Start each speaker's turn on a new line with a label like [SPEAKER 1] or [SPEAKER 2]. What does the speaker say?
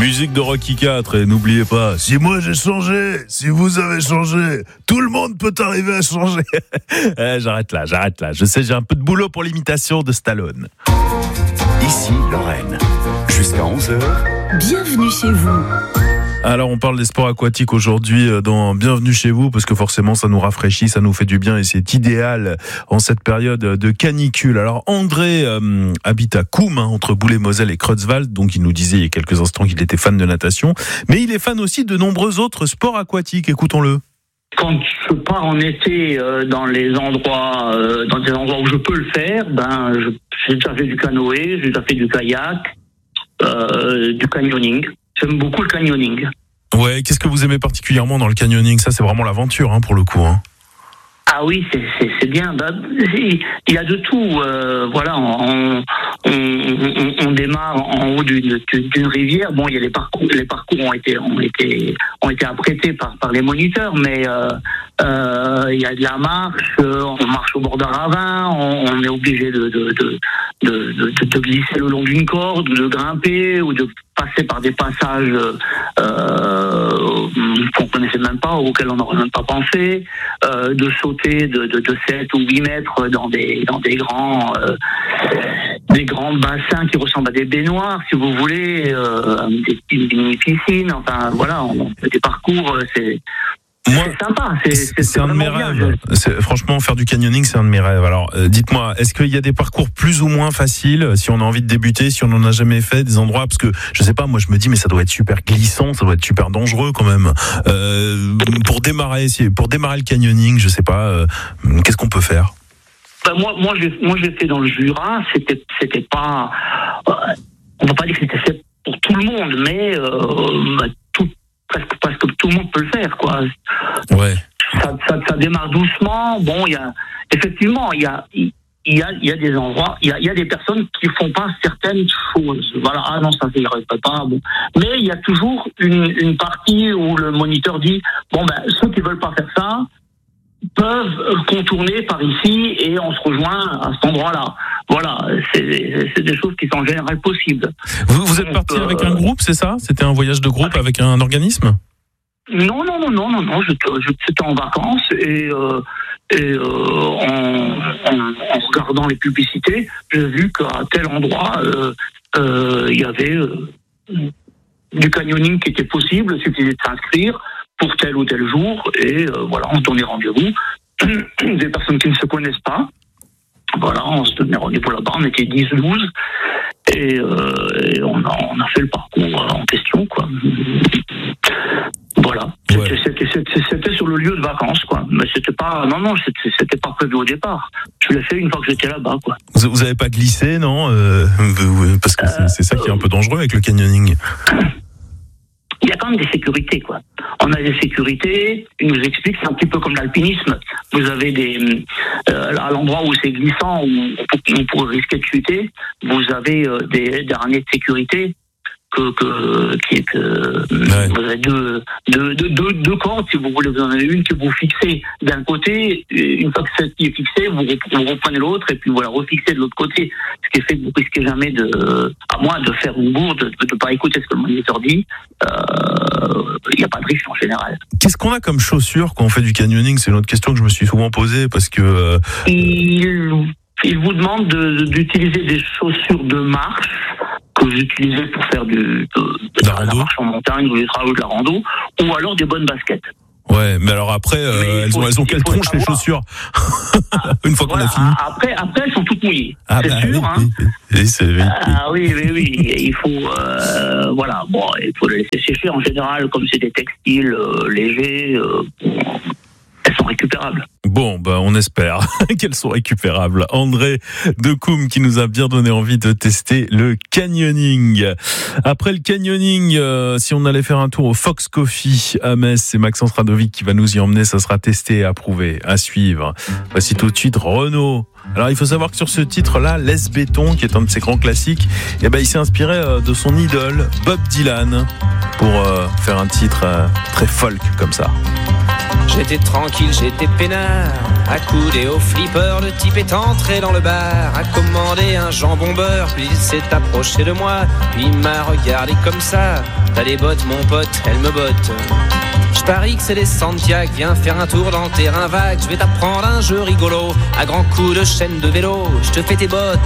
[SPEAKER 1] Musique de Rocky 4 et n'oubliez pas, si moi j'ai changé, si vous avez changé, tout le monde peut arriver à changer. J'arrête là. Je sais, j'ai un peu de boulot pour l'imitation de Stallone.
[SPEAKER 2] Ici Lorraine, jusqu'à 11h.
[SPEAKER 3] Bienvenue chez vous.
[SPEAKER 1] Alors on parle des sports aquatiques aujourd'hui dans Bienvenue chez vous parce que forcément ça nous rafraîchit, ça nous fait du bien et c'est idéal en cette période de canicule. Alors André habite à Koum, entre Boulay-Moselle et Creutzwald, donc il nous disait il y a quelques instants qu'il était fan de natation, mais il est fan aussi de nombreux autres sports aquatiques, écoutons-le.
[SPEAKER 4] Quand je pars en été dans des endroits où je peux le faire, j'ai déjà fait du canoë, j'ai déjà fait du kayak, du canyoning. J'aime beaucoup le canyoning.
[SPEAKER 1] Ouais, qu'est-ce que vous aimez particulièrement dans le canyoning ? Ça, c'est vraiment l'aventure, pour le coup.
[SPEAKER 4] Ah oui, c'est bien. Il y a de tout. Voilà, on démarre en haut d'une rivière. Bon, il y a les parcours ont été apprêtés par les moniteurs, mais il y a de la marche. On marche au bord d'un ravin. On est obligé de glisser le long d'une corde, ou de grimper, ou de passer par des passages qu'on connaissait même pas, auxquels on n'aurait même pas pensé, de sauter de 7 ou 8 mètres dans des grands bassins qui ressemblent à des baignoires, si vous voulez, des mini-piscines, enfin voilà, des parcours, c'est sympa, c'est
[SPEAKER 1] un de mes rêves. Franchement, faire du canyoning, c'est un de mes rêves. Alors, dites-moi, est-ce qu'il y a des parcours plus ou moins faciles, si on a envie de débuter, si on n'en a jamais fait, des endroits, parce que, je sais pas, moi je me dis, mais ça doit être super glissant, ça doit être super dangereux quand même. Pour démarrer le canyoning, je sais pas, qu'est-ce qu'on peut faire ?
[SPEAKER 4] Moi, j'ai fait dans le Jura, c'était pas, on va pas dire que c'était fait pour tout le monde, mais presque tout le monde peut le faire, quoi.
[SPEAKER 1] Ouais.
[SPEAKER 4] Ça démarre doucement. Bon, il y a des endroits, il y a des personnes qui font pas certaines choses. Voilà, ah non, ça je dirais pas. Bon, mais il y a toujours une partie où le moniteur dit ceux qui veulent pas faire ça peuvent contourner par ici et on se rejoint à cet endroit-là. Voilà, c'est des choses qui sont en général possibles.
[SPEAKER 1] Vous êtes parti avec un groupe, c'est ça ? C'était un voyage de groupe avec un organisme ?
[SPEAKER 4] Non, j'étais en vacances et en regardant les publicités, j'ai vu qu'à tel endroit, il y avait du canyoning qui était possible, il suffisait de s'inscrire pour tel ou tel jour, et voilà, on se donnait rendez-vous. Des personnes qui ne se connaissent pas, voilà, on se donnait rendez-vous là-bas, on était 10-12, et on a fait le parcours en question, quoi. Voilà.
[SPEAKER 1] Ouais.
[SPEAKER 4] C'était sur le lieu de vacances, quoi. Mais c'était pas prévu au départ. Je l'ai fait une fois que j'étais là-bas, quoi.
[SPEAKER 1] Vous avez pas glissé, non ? Parce que c'est ça qui est un peu dangereux avec le canyoning.
[SPEAKER 4] Il y a quand même des sécurités, quoi. On a des sécurités, ils nous expliquent, c'est un petit peu comme l'alpinisme. Vous avez à l'endroit où c'est glissant, où on pourrait risquer de chuter, vous avez des harnais de sécurité ouais. Vous avez deux cordes, si vous voulez, vous en avez une que vous fixez d'un côté, une fois que celle-ci est fixée, vous reprenez l'autre, et puis voilà, refixez de l'autre côté, ce qui fait que vous risquez jamais à moins de faire une bourde, de ne pas écouter ce que le moniteur dit, il n'y a pas de risque en général.
[SPEAKER 1] Qu'est-ce qu'on a comme chaussures quand on fait du canyoning ? C'est une autre question que je me suis souvent posée, parce que...
[SPEAKER 4] Il vous demande d'utiliser des chaussures de marche que j'utilisais pour faire de la marche en montagne ou de la rando, ou alors des bonnes baskets.
[SPEAKER 1] Ouais, mais alors après, elles ont quelle tronche les chaussures ? Une fois qu'on a fini.
[SPEAKER 4] Après, elles sont toutes mouillées. C'est sûr,
[SPEAKER 1] Oui.
[SPEAKER 4] Oui. Il faut, il faut les laisser sécher. En général, comme c'est des textiles légers, elles sont récupérables.
[SPEAKER 1] Bon, on espère qu'elles sont récupérables. André de Koum qui nous a bien donné envie de tester le canyoning. Après le canyoning, si on allait faire un tour au Fox Coffee à Metz, c'est Maxence Radovic qui va nous y emmener. Ça sera testé et approuvé, à suivre. Voici tout de suite Renaud. Alors il faut savoir que sur ce titre-là, Laisse Béton, qui est un de ses grands classiques, il s'est inspiré de son idole Bob Dylan pour faire un titre très folk comme ça.
[SPEAKER 5] J'étais tranquille, j'étais peinard, accoudé au flipper, le type est entré dans le bar, a commandé un jambon beurre, puis il s'est approché de moi, puis il m'a regardé comme ça. T'as des bottes mon pote, elles me bottent. Je parie que c'est des Santiago, viens faire un tour dans le terrain vague, je vais t'apprendre un jeu rigolo, à grands coups de chaîne de vélo, je te fais tes bottes.